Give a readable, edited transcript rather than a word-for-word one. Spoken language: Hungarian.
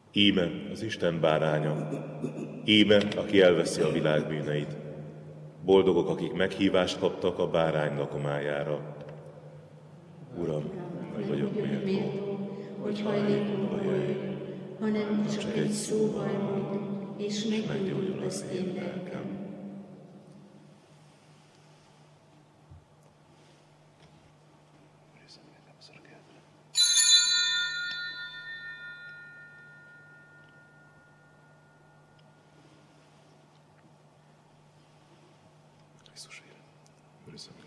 Íme az Isten báránya, íme, aki elveszi a világ bűneit. Boldogok, akik meghívást kaptak a bárány lakomájára. Uram, nem vagyok méltó, hogy hajlékomba jöjj, hanem csak egy szóval mondd, és meggyógyul az én lelkem. Krisztus vére, őrizzön meg.